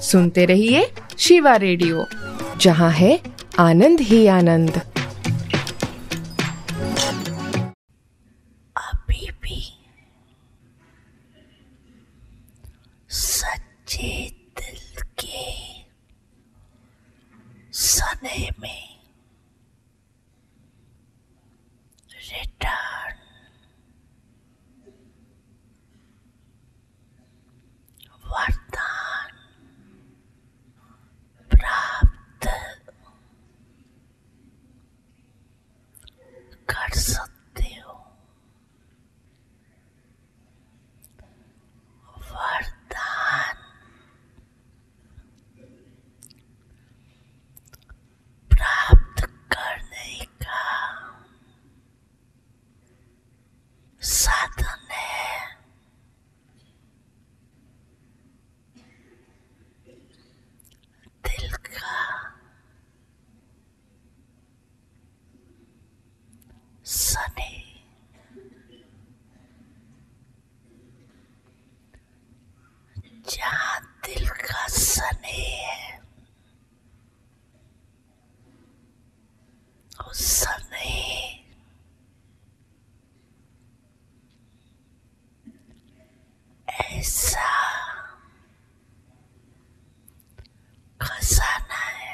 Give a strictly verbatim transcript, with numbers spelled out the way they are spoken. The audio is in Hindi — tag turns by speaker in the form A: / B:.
A: सुनते रहिए शिवा रेडियो, जहाँ है आनंद ही आनंद।
B: अभी भी सच्चे दिल के सने में रिटर्न वरदान प्राप्त कर सकते हो। वरदान प्राप्त करने का साधन है दिल का सने। जहाँ दिल का सने है